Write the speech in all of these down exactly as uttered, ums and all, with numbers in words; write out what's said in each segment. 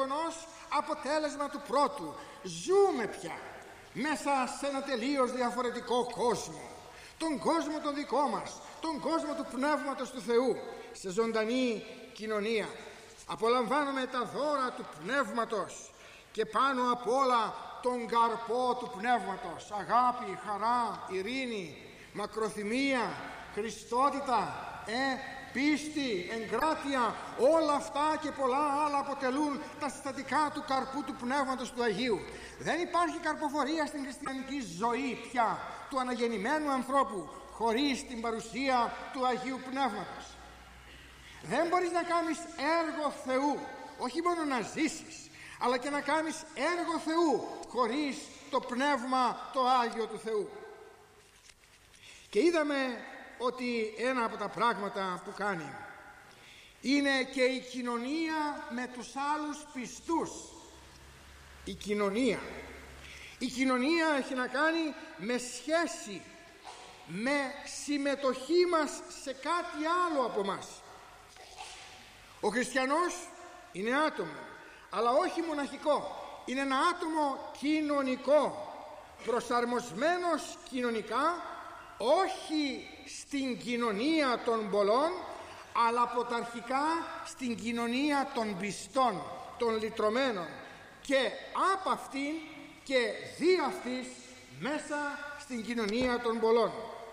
προφανώς αποτέλεσμα του πρώτου. Ζούμε πια μέσα σε ένα τελείως διαφορετικό κόσμο, τον κόσμο τον δικό μας, τον κόσμο του Πνεύματος του Θεού, σε ζωντανή κοινωνία. Απολαμβάνουμε τα δώρα του Πνεύματος και πάνω απ' όλα τον καρπό του Πνεύματος: αγάπη, χαρά, ειρήνη, μακροθυμία, χριστότητα, ε, πίστη, εγκράτεια. Όλα αυτά και πολλά άλλα αποτελούν τα συστατικά του καρπού του Πνεύματος του Αγίου. Δεν υπάρχει καρποφορία στην χριστιανική ζωή πια του αναγεννημένου ανθρώπου χωρίς την παρουσία του Αγίου Πνεύματος. Δεν μπορείς να κάνεις έργο Θεού, όχι μόνο να ζήσεις, αλλά και να κάνεις έργο Θεού χωρίς το Πνεύμα το Άγιο του Θεού. Και είδαμε ότι ένα από τα πράγματα που κάνει είναι και η κοινωνία με τους άλλους πιστούς. Η κοινωνία η κοινωνία έχει να κάνει με σχέση, με συμμετοχή μας σε κάτι άλλο από μας. Ο χριστιανός είναι άτομο, αλλά όχι μοναχικό. Είναι ένα άτομο κοινωνικό, προσαρμοσμένος κοινωνικά, όχι στην κοινωνία των πολλών, αλλά πρωταρχικά στην κοινωνία των πιστών, των λυτρωμένων, και από αυτήν και δι' αυτής μέσα στην κοινωνία των πολλών,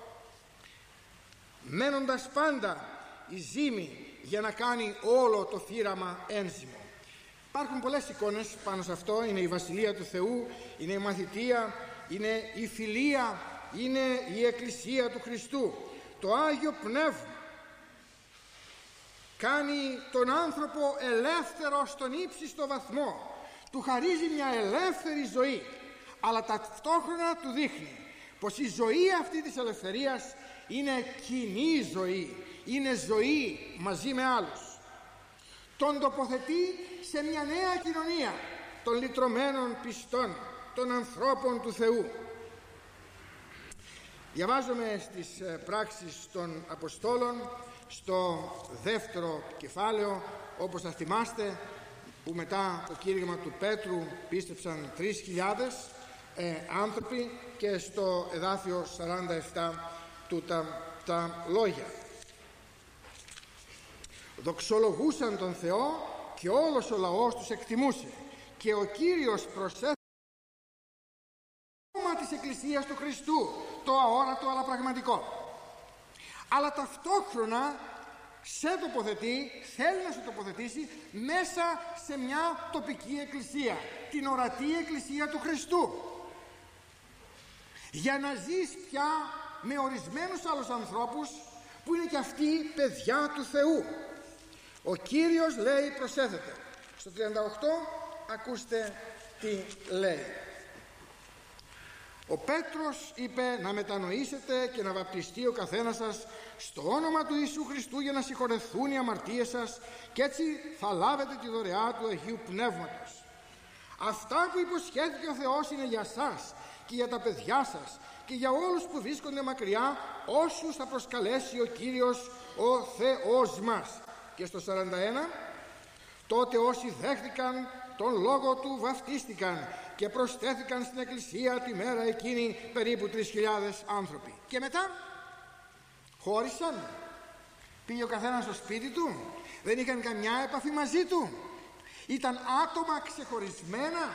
μένοντας πάντα η ζύμη για να κάνει όλο το θύραμα ένζυμο. Υπάρχουν πολλές εικόνες πάνω σε αυτό. Είναι η Βασιλεία του Θεού, είναι η μαθητεία, είναι η φιλία, είναι η Εκκλησία του Χριστού. Το Άγιο Πνεύμα κάνει τον άνθρωπο ελεύθερο στον ύψιστο βαθμό, του χαρίζει μια ελεύθερη ζωή, αλλά ταυτόχρονα του δείχνει πως η ζωή αυτή της ελευθερίας είναι κοινή ζωή, είναι ζωή μαζί με άλλους. Τον τοποθετεί σε μια νέα κοινωνία των λυτρωμένων πιστών, των ανθρώπων του Θεού. Διαβάζουμε στις πράξεις των Αποστόλων στο δεύτερο κεφάλαιο, όπως θα θυμάστε, που μετά το κήρυγμα του Πέτρου πίστεψαν τρεις χιλιάδες ε, άνθρωποι, και στο εδάφιο σαράντα επτά του τα, τα λόγια: δοξολογούσαν τον Θεό και όλος ο λαός τους εκτιμούσε, και ο Κύριος προσέθεσε της Εκκλησίας του Χριστού, το αόρατο αλλά πραγματικό. Αλλά ταυτόχρονα σε τοποθετεί, θέλει να σε τοποθετήσει μέσα σε μια τοπική εκκλησία, την ορατή Εκκλησία του Χριστού, για να ζεις πια με ορισμένους άλλους ανθρώπους που είναι και αυτοί παιδιά του Θεού. Ο Κύριος, λέει, προσέθεται. Στο τριάντα οκτώ ακούστε τι λέει. Ο Πέτρος είπε να μετανοήσετε και να βαπτιστεί ο καθένας σας στο όνομα του Ιησού Χριστού για να συγχωρεθούν οι αμαρτίες σας, και έτσι θα λάβετε τη δωρεά του Αγίου Πνεύματος. Αυτά που υποσχέθηκε ο Θεός είναι για σας και για τα παιδιά σας και για όλους που βρίσκονται μακριά, όσους θα προσκαλέσει ο Κύριος ο Θεός μας. Και στο σαράντα ένα: τότε όσοι δέχτηκαν τον λόγο του βαφτίστηκαν και προσθέθηκαν στην Εκκλησία τη μέρα εκείνη περίπου τρεις χιλιάδες άνθρωποι. Και μετά χώρισαν, πήγε ο καθένας στο σπίτι του, δεν είχαν καμιά επαφή μαζί του, ήταν άτομα ξεχωρισμένα,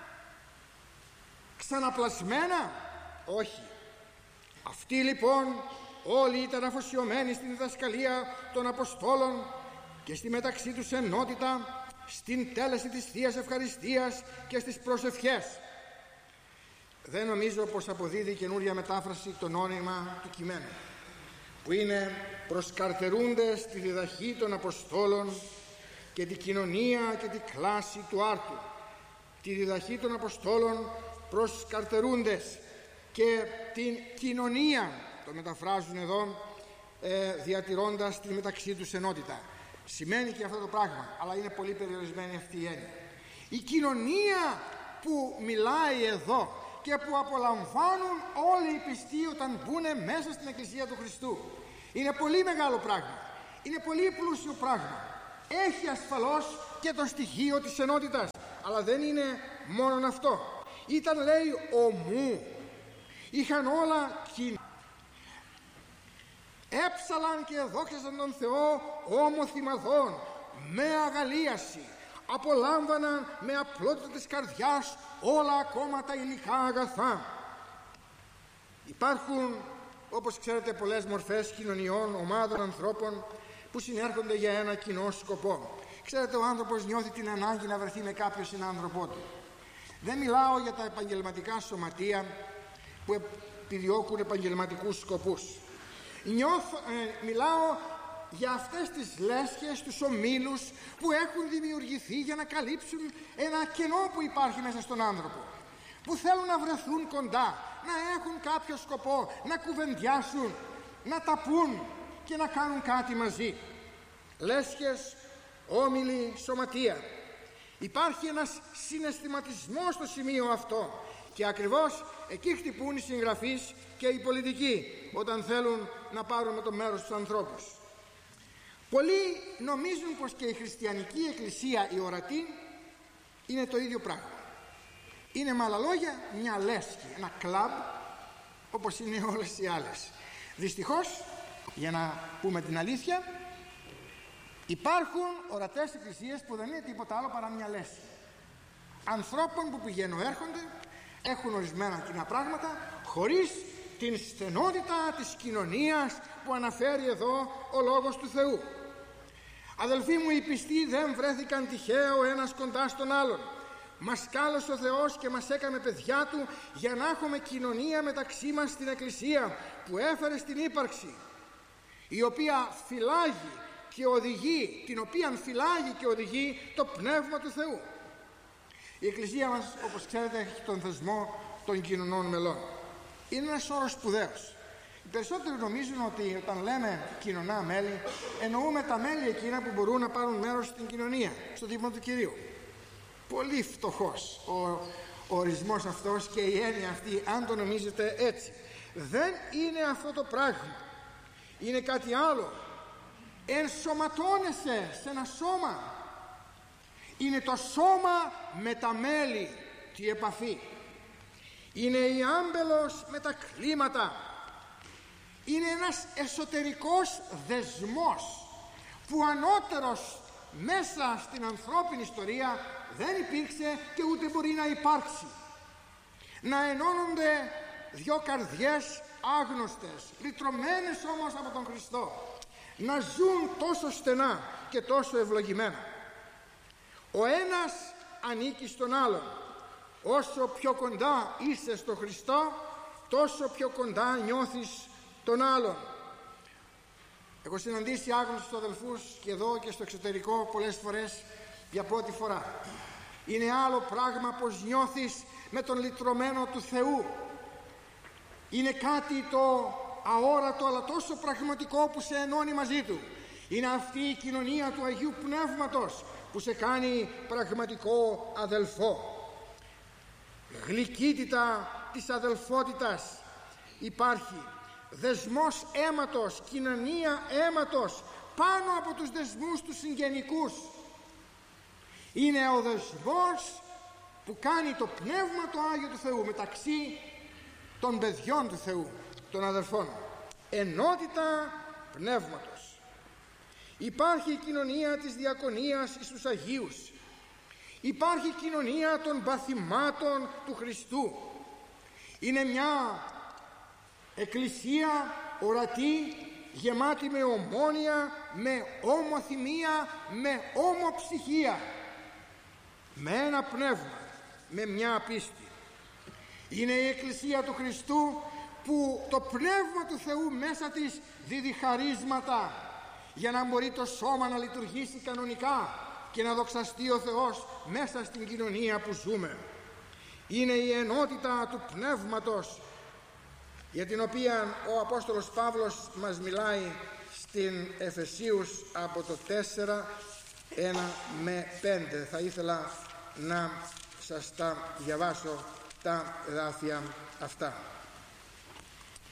ξαναπλασμένα. Όχι. Αυτοί λοιπόν όλοι ήταν αφοσιωμένοι στην διδασκαλία των Αποστόλων και στη μεταξύ τους ενότητα, στην τέλεση της Θείας Ευχαριστίας και στις προσευχές. Δεν νομίζω πως αποδίδει καινούρια μετάφραση το νόημα του κειμένου, που είναι προσκαρτερούνται στη διδαχή των Αποστόλων και την κοινωνία και την κλάση του άρτου. Τη διδαχή των Αποστόλων προσκαρτερούντες και την κοινωνία, το μεταφράζουν εδώ, ε, διατηρώντας τη μεταξύ τους ενότητα. Σημαίνει και αυτό το πράγμα, αλλά είναι πολύ περιορισμένη αυτή η έννοια. Η κοινωνία που μιλάει εδώ και που απολαμβάνουν όλοι οι πιστοί όταν μπουν μέσα στην Εκκλησία του Χριστού, είναι πολύ μεγάλο πράγμα, είναι πολύ πλούσιο πράγμα. Έχει ασφαλώς και το στοιχείο της ενότητας. Αλλά δεν είναι μόνον αυτό. Ήταν, λέει, ομού. Είχαν όλα κοινά. Έψαλαν και δόξασαν τον Θεό όμοθυμαδών, με αγαλίαση. Απολάμβαναν με απλότητα της καρδιάς όλα ακόμα τα υλικά αγαθά. Υπάρχουν, όπως ξέρετε, πολλές μορφές κοινωνιών, ομάδων ανθρώπων που συνέρχονται για ένα κοινό σκοπό. Ξέρετε, ο άνθρωπος νιώθει την ανάγκη να βρεθεί με κάποιο συνάνθρωπό του. Δεν μιλάω για τα επαγγελματικά σωματεία που επιδιώκουν επαγγελματικούς σκοπούς. Νιώθω, ε, μιλάω για αυτές τις λέσχες, τους ομίλους που έχουν δημιουργηθεί για να καλύψουν ένα κενό που υπάρχει μέσα στον άνθρωπο. Που θέλουν να βρεθούν κοντά, να έχουν κάποιο σκοπό, να κουβεντιάσουν, να τα πούν και να κάνουν κάτι μαζί. Λέσχες, όμιλοι, σωματεία. Υπάρχει ένας συναισθηματισμός στο σημείο αυτό και ακριβώς εκεί χτυπούν οι συγγραφείς και οι πολιτικοί όταν θέλουν να πάρουν με το μέρος τους ανθρώπους. Πολλοί νομίζουν πως και η χριστιανική εκκλησία, η ορατή, είναι το ίδιο πράγμα. Είναι με άλλα λόγια μια λέσχη, ένα κλαμπ, όπως είναι όλες οι άλλες. Δυστυχώς, για να πούμε την αλήθεια, υπάρχουν ορατές εκκλησίες που δεν είναι τίποτα άλλο παρά μια λέσχη. Ανθρώπων που πηγαίνουν έρχονται, έχουν ορισμένα κοινά πράγματα, χωρίς την στενότητα της κοινωνίας που αναφέρει εδώ ο Λόγος του Θεού. Αδελφοί μου, οι πιστοί δεν βρέθηκαν τυχαία ο ένας κοντά στον άλλον. Μας κάλεσε ο Θεός και μας έκανε παιδιά Του για να έχουμε κοινωνία μεταξύ μας στην Εκκλησία που έφερε στην ύπαρξη, η οποία φυλάγει και οδηγεί, την οποία φυλάγει και οδηγεί το Πνεύμα του Θεού. Η Εκκλησία μας, όπως ξέρετε, έχει τον θεσμό των κοινωνών μελών. Είναι ένας όρος σπουδαίος. Οι περισσότεροι νομίζουν ότι όταν λέμε κοινωνά μέλη, εννοούμε τα μέλη εκείνα που μπορούν να πάρουν μέρος στην κοινωνία, στο δείπνο του Κυρίου. Πολύ φτωχός ο, ο ορισμός αυτός και η έννοια αυτή, αν το νομίζετε έτσι. Δεν είναι αυτό το πράγμα. Είναι κάτι άλλο. Ενσωματώνεσαι σε ένα σώμα. Είναι το σώμα με τα μέλη, τη επαφή. Είναι η άμπελος με τα κλίματα. Είναι ένας εσωτερικός δεσμός που ανώτερος μέσα στην ανθρώπινη ιστορία δεν υπήρξε και ούτε μπορεί να υπάρξει. Να ενώνονται δυο καρδιές άγνωστες, λυτρωμένες όμως από τον Χριστό, να ζουν τόσο στενά και τόσο ευλογημένα. Ο ένας ανήκει στον άλλον. Όσο πιο κοντά είσαι στο Χριστό, τόσο πιο κοντά νιώθεις τον άλλον. Έχω συναντήσει άγνωστους αδελφούς και εδώ και στο εξωτερικό πολλές φορές για πρώτη φορά. Είναι άλλο πράγμα πως νιώθεις με τον λυτρωμένο του Θεού. Είναι κάτι το αόρατο αλλά τόσο πραγματικό που σε ενώνει μαζί Του. Είναι αυτή η κοινωνία του Αγίου Πνεύματος που σε κάνει πραγματικό αδελφό. Γλυκύτητα της αδελφότητας υπάρχει. Δεσμός αίματος, κοινωνία αίματος πάνω από τους δεσμούς τους συγγενικούς. Είναι ο δεσμός που κάνει το Πνεύμα το Άγιο του Θεού μεταξύ των παιδιών του Θεού, των αδελφών. Ενότητα πνεύματος. Υπάρχει η κοινωνία της διακονίας εις τους Αγίους. Υπάρχει η κοινωνία των παθημάτων του Χριστού. Είναι μια εκκλησία ορατή, γεμάτη με ομόνοια, με ομοθυμία, με ομοψυχία, με ένα πνεύμα, με μια πίστη. Είναι η εκκλησία του Χριστού που το Πνεύμα του Θεού μέσα της δίδει χαρίσματα για να μπορεί το σώμα να λειτουργήσει κανονικά και να δοξαστεί ο Θεός μέσα στην κοινωνία που ζούμε. Είναι η ενότητα του Πνεύματος για την οποία ο Απόστολος Παύλος μας μιλάει στην Εφεσίους από το τέσσερα, ένα με πέντε. Θα ήθελα να σας τα διαβάσω τα εδάφια αυτά.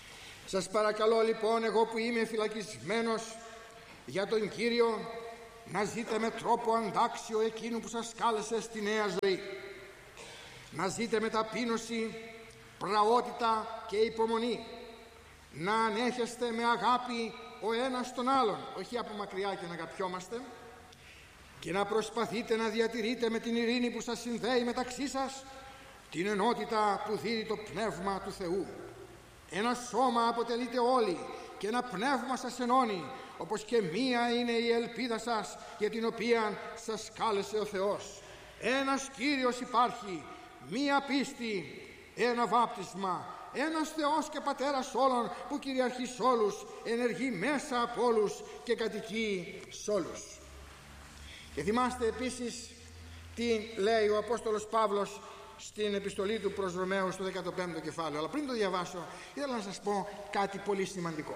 Σας παρακαλώ λοιπόν, εγώ που είμαι φυλακισμένος για τον Κύριο, να ζείτε με τρόπο αντάξιο εκείνου που σας κάλεσε στη νέα ζωή. Να ζείτε με ταπείνωση, πραότητα και υπομονή. Να ανέχεστε με αγάπη ο ένας τον άλλον, όχι από μακριά και να αγαπιόμαστε, και να προσπαθείτε να διατηρείτε με την ειρήνη που σας συνδέει μεταξύ σας την ενότητα που δίνει το Πνεύμα του Θεού. Ένα σώμα αποτελείτε όλοι και ένα πνεύμα σας ενώνει, όπως και μία είναι η ελπίδα σας για την οποία σας κάλεσε ο Θεός. Ένας Κύριος υπάρχει, μία πίστη, ένα βάπτισμα, ένας Θεός και Πατέρας όλων, που κυριαρχεί σ' όλους, ενεργεί μέσα από όλους και κατοικεί σ' όλους. Και θυμάστε επίσης τι λέει ο Απόστολος Παύλος στην επιστολή του προς Ρωμαίους στο δέκατο πέμπτο κεφάλαιο. Αλλά πριν το διαβάσω, ήθελα να σας πω κάτι πολύ σημαντικό.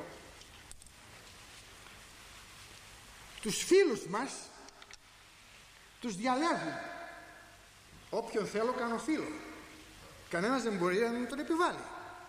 Τους φίλους μας τους διαλέγουν. Όποιον θέλω κάνω φίλο. Κανένας δεν μπορεί να μου τον επιβάλλει.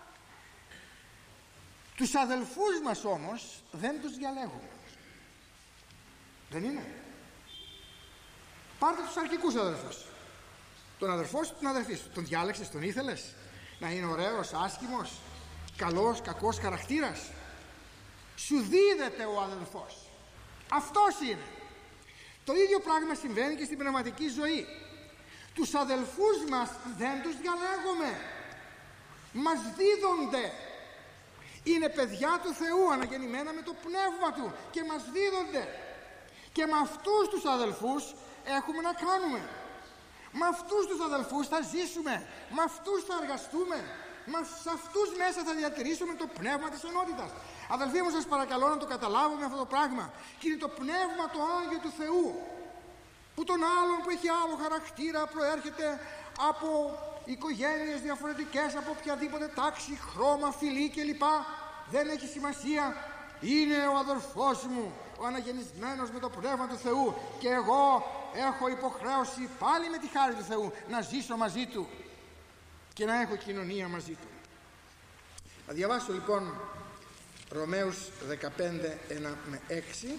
Τους αδελφούς μας όμως δεν τους διαλέγουν. Δεν είναι? Πάρτε τους αρχικούς αδελφούς. Τον αδελφό σου, την αδελφή σου. Τον διάλεξες, τον ήθελες? Να είναι ωραίος, άσχημος, καλός, κακός χαρακτήρας? Σου δίδεται ο αδελφός. Αυτός είναι. Το ίδιο πράγμα συμβαίνει και στην πνευματική ζωή. Τους αδελφούς μας δεν τους διαλέγουμε. Μας δίδονται. Είναι παιδιά του Θεού, αναγεννημένα με το Πνεύμα Του, και μας δίδονται. Και με αυτούς τους αδελφούς έχουμε να κάνουμε. Με αυτούς τους αδελφούς θα ζήσουμε. Με αυτούς θα εργαστούμε. Με σε αυτούς μέσα θα διατηρήσουμε το πνεύμα της ενότητας. Αδελφοί μου, σας παρακαλώ να το καταλάβουμε αυτό το πράγμα. Και είναι το πνεύμα το Άγιο του Θεού, που τον άλλον που έχει άλλο χαρακτήρα προέρχεται από οικογένειες διαφορετικές, από οποιαδήποτε τάξη, χρώμα, φυλή κλπ. Δεν έχει σημασία. Είναι ο αδελφός μου, ο αναγεννησμένος με το Πνεύμα του Θεού, και εγώ έχω υποχρέωση πάλι με τη χάρη του Θεού να ζήσω μαζί Του και να έχω κοινωνία μαζί Του. Θα διαβάσω λοιπόν Ρωμαίους δεκαπέντε, ένα με έξι.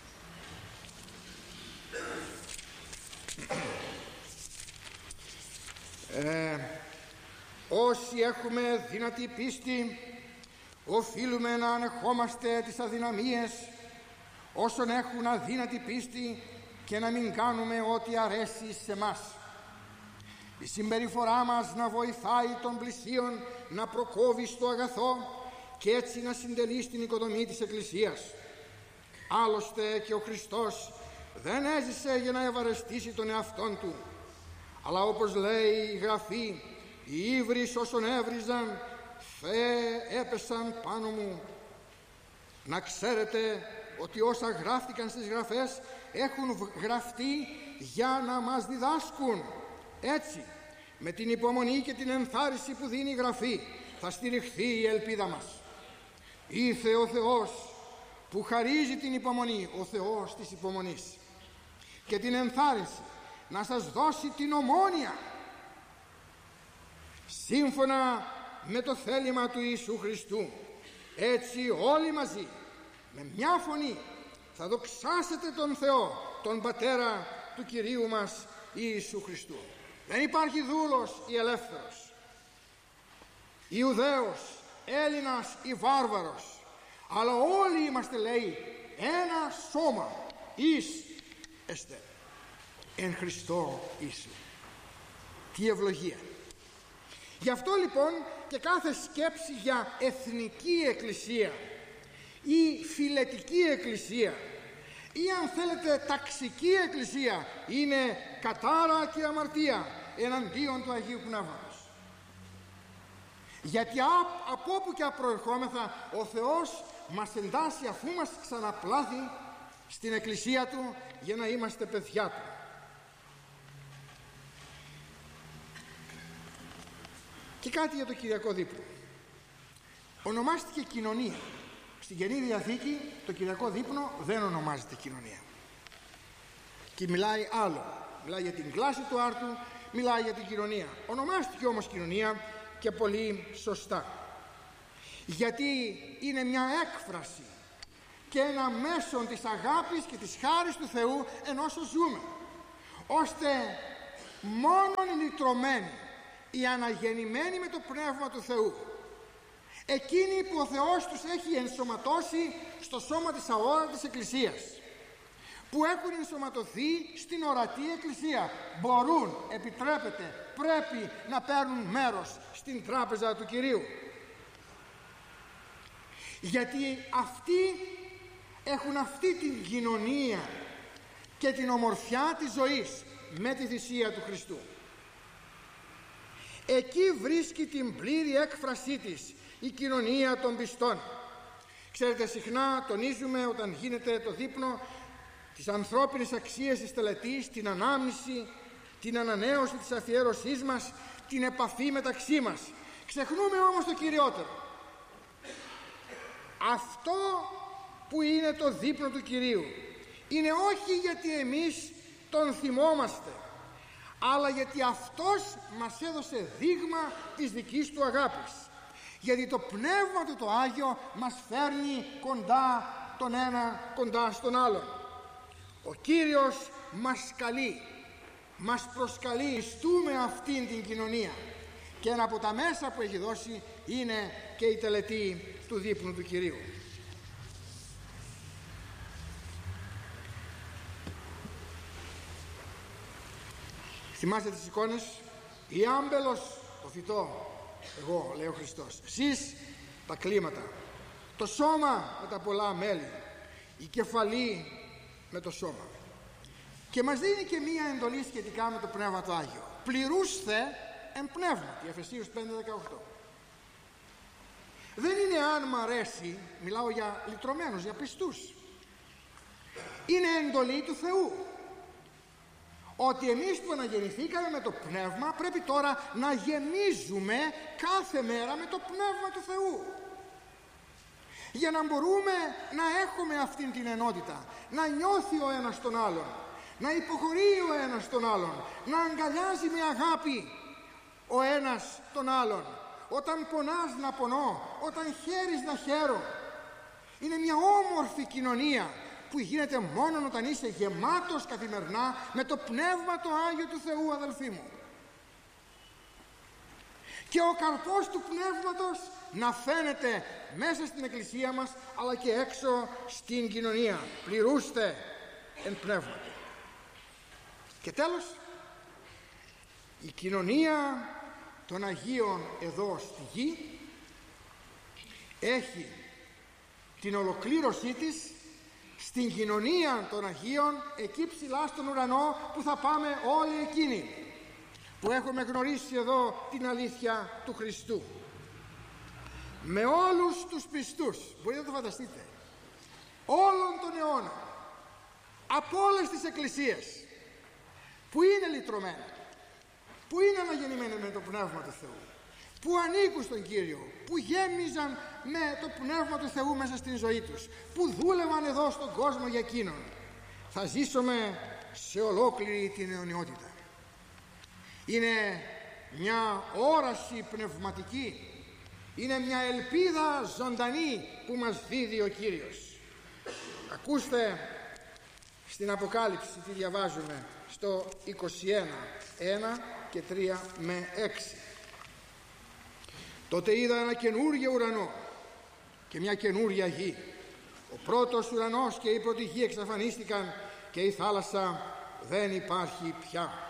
Ε, όσοι έχουμε δυνατή πίστη, οφείλουμε να ανεχόμαστε τις αδυναμίες όσων έχουν αδύνατη πίστη και να μην κάνουμε ό,τι αρέσει σε μας. Η συμπεριφορά μας να βοηθάει τον πλησίον να προκόβει στο αγαθό και έτσι να συντελεί στην οικοδομή της Εκκλησίας. Άλλωστε και ο Χριστός δεν έζησε για να ευαρεστήσει τον εαυτόν Του, αλλά όπως λέει η Γραφή, οι ύβρις όσων έβριζαν, Θεέ, έπεσαν πάνω μου. Να ξέρετε ότι όσα γράφτηκαν στις Γραφές έχουν γραφτεί για να μας διδάσκουν. Έτσι, με την υπομονή και την ενθάρρυνση που δίνει η Γραφή, θα στηριχθεί η ελπίδα μας. Ήθε ο Θεός που χαρίζει την υπομονή, ο Θεός της υπομονής, και την ενθάρρυνση, να σας δώσει την ομόνοια σύμφωνα με το θέλημα του Ιησού Χριστού. Έτσι όλοι μαζί με μια φωνή θα δοξάσετε τον Θεό, τον Πατέρα του Κυρίου μας Ιησού Χριστού. Δεν υπάρχει δούλος ή ελεύθερος, Ιουδαίος, Έλληνας ή βάρβαρος, αλλά όλοι είμαστε, λέει, ένα σώμα εις εστε εν Χριστώ Ιησού. Τι ευλογία! Γι' αυτό λοιπόν και κάθε σκέψη για εθνική εκκλησία ή φιλετική εκκλησία ή αν θέλετε ταξική εκκλησία είναι κατάρα και αμαρτία εναντίον του Αγίου Πνεύματος. Γιατί από όπου και απροερχόμεθα, ο Θεός μας εντάσσει αφού μας ξαναπλάθει στην εκκλησία Του για να είμαστε παιδιά Του. Και κάτι για το Κυριακό Δείπνο. Ονομάστηκε κοινωνία. Στην Καινή Διαθήκη το Κυριακό Δείπνο δεν ονομάζεται κοινωνία. Και μιλάει άλλο. Μιλάει για την κλάση του άρτου, μιλάει για την κοινωνία. Ονομάστηκε όμως κοινωνία και πολύ σωστά. Γιατί είναι μια έκφραση και ένα μέσον της αγάπης και της χάρης του Θεού εν όσο ζούμε, ώστε μόνον οι λυτρωμένοι, οι αναγεννημένοι με το Πνεύμα του Θεού, εκείνοι που ο Θεός τους έχει ενσωματώσει στο σώμα της αόρατης Εκκλησίας, που έχουν ενσωματωθεί στην ορατή Εκκλησία, μπορούν, επιτρέπεται, πρέπει να παίρνουν μέρος στην τράπεζα του Κυρίου. Γιατί αυτοί έχουν αυτή την κοινωνία και την ομορφιά της ζωής με τη θυσία του Χριστού. Εκεί βρίσκει την πλήρη έκφρασή της η κοινωνία των πιστών. Ξέρετε, συχνά τονίζουμε όταν γίνεται το δείπνο τις ανθρώπινες αξίες της τελετής, την ανάμνηση, την ανανέωση της αφιέρωσής μας, την επαφή μεταξύ μας. Ξεχνούμε όμως το κυριότερο. Αυτό που είναι το δείπνο του Κυρίου είναι όχι γιατί εμείς τον θυμόμαστε, αλλά γιατί Αυτός μας έδωσε δείγμα της δικής Του αγάπης. Γιατί το Πνεύμα Του το Άγιο μας φέρνει κοντά τον ένα κοντά στον άλλον. Ο Κύριος μας καλεί, μας προσκαλεί στούμε αυτήν την κοινωνία, και ένα από τα μέσα που έχει δώσει είναι και η τελετή του δείπνου του Κυρίου. Θυμάστε τις εικόνες? Η άμπελος, το φυτό, εγώ λέει ο Χριστός, εσείς τα κλίματα, το σώμα με τα πολλά μέλη, η κεφαλή με το σώμα. Και μας δίνει και μία εντολή σχετικά με το Πνεύμα το Άγιο. Πληρούσθε εν πνεύματι, Εφεσίους πέντε δεκαοκτώ. Δεν είναι αν μ' αρέσει, μιλάω για λυτρωμένους, για πιστούς. Είναι εντολή του Θεού, ότι εμείς που αναγεννηθήκαμε με το Πνεύμα πρέπει τώρα να γεμίζουμε κάθε μέρα με το Πνεύμα του Θεού, για να μπορούμε να έχουμε αυτήν την ενότητα, να νιώθει ο ένας τον άλλον, να υποχωρεί ο ένας τον άλλον, να αγκαλιάζει με αγάπη ο ένας τον άλλον, όταν πονάς να πονώ, όταν χαίρεις να χαίρω. Είναι μια όμορφη κοινωνία που γίνεται μόνο όταν είσαι γεμάτος καθημερινά με το Πνεύμα το Άγιο του Θεού, αδελφοί μου. Και ο καρπός του Πνεύματος να φαίνεται μέσα στην Εκκλησία μας, αλλά και έξω στην κοινωνία. Πληρούστε εν πνεύματι. Και τέλος, η κοινωνία των Αγίων εδώ στη γη έχει την ολοκλήρωσή της στην κοινωνία των Αγίων εκεί ψηλά στον ουρανό, που θα πάμε όλοι εκείνοι που έχουμε γνωρίσει εδώ την αλήθεια του Χριστού, με όλους τους πιστούς. Μπορείτε να το φανταστείτε, όλων των αιώνων, από όλες τις εκκλησίες που είναι λυτρωμένοι, που είναι αναγεννημένοι με το Πνεύμα του Θεού, που ανήκουν στον Κύριο, που γέμιζαν με το Πνεύμα του Θεού μέσα στην ζωή τους, που δούλευαν εδώ στον κόσμο για Εκείνον. Θα ζήσουμε σε ολόκληρη την αιωνιότητα. Είναι μια όραση πνευματική, είναι μια ελπίδα ζωντανή που μας δίδει ο Κύριος. Ακούστε στην Αποκάλυψη τι διαβάζουμε στο είκοσι ένα, ένα και τρία με έξι. Τότε είδα ένα καινούργιο ουρανό και μια καινούρια γη. Ο πρώτος ουρανός και η πρώτη γη εξαφανίστηκαν και η θάλασσα δεν υπάρχει πια.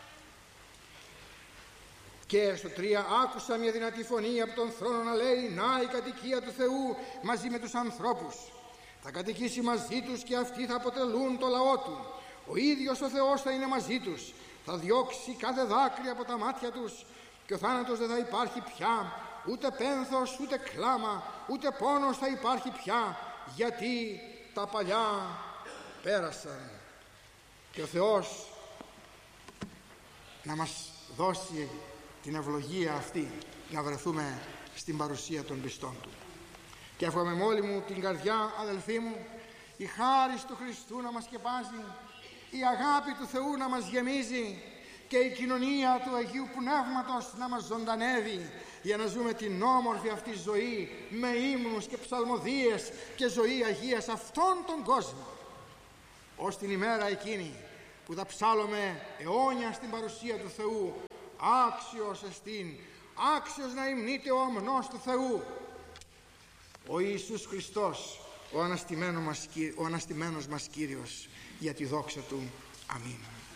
Και στο τρία άκουσα μια δυνατή φωνή από τον θρόνο να λέει: να η κατοικία του Θεού μαζί με τους ανθρώπους. Θα κατοικήσει μαζί τους και αυτοί θα αποτελούν το λαό του. Ο ίδιος ο Θεός θα είναι μαζί τους. Θα διώξει κάθε δάκρυ από τα μάτια τους και ο θάνατος δεν θα υπάρχει πια. Ούτε πένθος, ούτε κλάμα, ούτε πόνος θα υπάρχει πια, γιατί τα παλιά πέρασαν. Και ο Θεός να μας δώσει την ευλογία αυτή, να βρεθούμε στην παρουσία των πιστών Του. Και εύχομαι με όλη μου την καρδιά, αδελφοί μου, η χάρις του Χριστού να μας σκεπάζει, η αγάπη του Θεού να μας γεμίζει και η κοινωνία του Αγίου Πνεύματος να μας ζωντανεύει, για να ζούμε την όμορφη αυτή ζωή με ύμνους και ψαλμοδίες και ζωή Αγία σε αυτόν τον κόσμο, ως την ημέρα εκείνη που θα ψάλλουμε αιώνια στην παρουσία του Θεού, άξιος εστίν, άξιος να υμνείται ο αμνός του Θεού, ο Ιησούς Χριστός, ο αναστημένος μας, ο αναστημένος μας Κύριος, για τη δόξα Του. Αμήν.